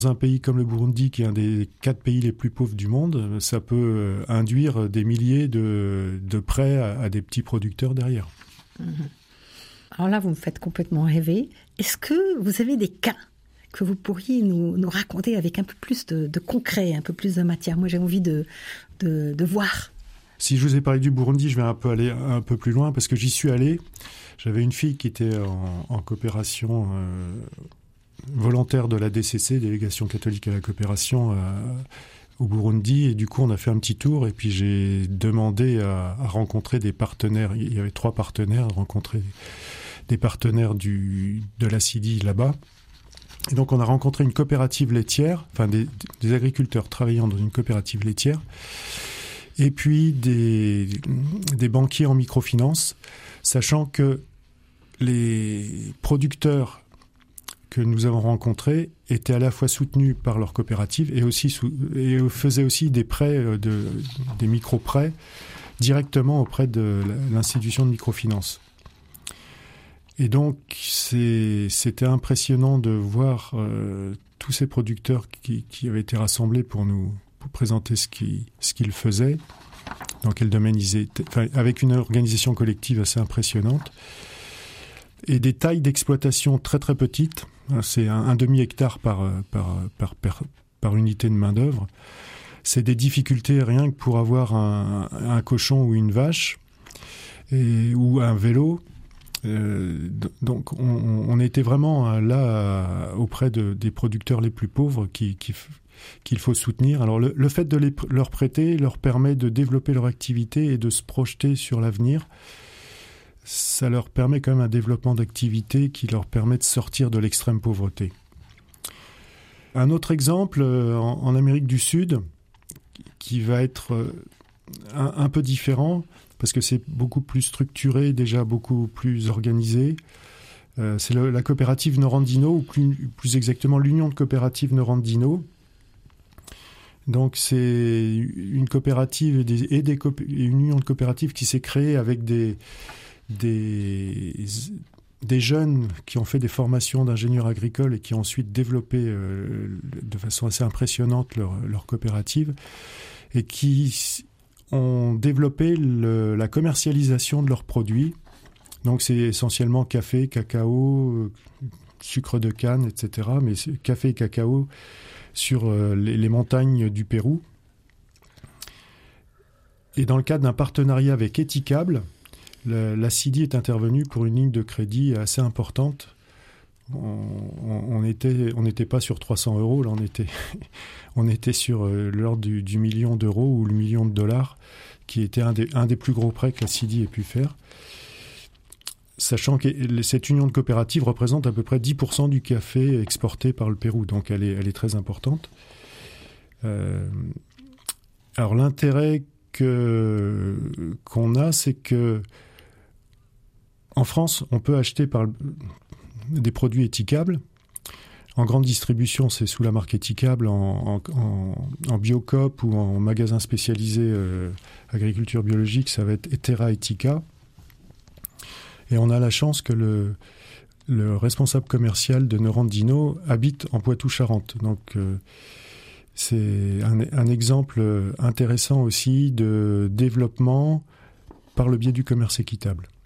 Dans un pays comme le Burundi, qui est un des 4 pays les plus pauvres du monde, ça peut induire des milliers de prêts à des petits producteurs derrière. Alors là, vous me faites complètement rêver. Est-ce que vous avez des cas que vous pourriez nous raconter avec un peu plus de concret, un peu plus de matière? Moi, j'ai envie de voir. Si je vous ai parlé du Burundi, je vais aller un peu plus loin parce que j'y suis allé. J'avais une fille qui était en coopération volontaire de la DCC, Délégation catholique à la coopération au Burundi. Et du coup, on a fait un petit tour et puis j'ai demandé à rencontrer des partenaires. Il y avait 3 partenaires, à rencontrer des partenaires de la CIDI là-bas. Et donc, on a rencontré une coopérative laitière, enfin des agriculteurs travaillant dans une coopérative laitière, et puis des banquiers en microfinance, sachant que les producteurs que nous avons rencontrés étaient à la fois soutenus par leur coopérative et faisaient aussi des prêts, des micro-prêts directement auprès de l'institution de microfinance. Et donc, c'était impressionnant de voir tous ces producteurs qui avaient été rassemblés pour présenter ce qu'ils faisaient, dans quel domaine ils étaient, avec une organisation collective assez impressionnante, et des tailles d'exploitation très très petites. C'est un demi-hectare par unité de main-d'œuvre. C'est des difficultés rien que pour avoir un cochon ou une vache ou un vélo. Donc on était vraiment là auprès des producteurs les plus pauvres qu'il faut soutenir. Alors le fait de leur prêter leur permet de développer leur activité et de se projeter sur l'avenir. Ça leur permet quand même un développement d'activité qui leur permet de sortir de l'extrême pauvreté. Un autre exemple en Amérique du Sud qui va être un peu différent parce que c'est beaucoup plus structuré, déjà beaucoup plus organisé. C'est la coopérative Norandino, ou plus exactement l'Union de coopératives Norandino. Donc c'est une coopérative et une union de coopératives qui s'est créée avec des jeunes qui ont fait des formations d'ingénieurs agricoles et qui ont ensuite développé de façon assez impressionnante leur coopérative et qui ont développé la commercialisation de leurs produits. Donc c'est essentiellement café, cacao, sucre de canne, etc. Mais café et cacao sur les montagnes du Pérou. Et dans le cadre d'un partenariat avec Eticable, la CIDI est intervenue pour une ligne de crédit assez importante. On n'était pas sur 300 €, là on était sur l'ordre du million d'euros ou le million de dollars, qui était un des plus gros prêts que la CIDI ait pu faire. Sachant que cette union de coopératives représente à peu près 10% du café exporté par le Pérou, donc elle est très importante. Alors l'intérêt qu'on a, c'est que en France, on peut acheter des produits Eticable. En grande distribution, c'est sous la marque Eticable, en Biocoop ou en magasin spécialisé agriculture biologique, ça va être Etera Etica. Et on a la chance que le responsable commercial de Norandino habite en Poitou-Charentes. Donc c'est un exemple intéressant aussi de développement par le biais du commerce équitable.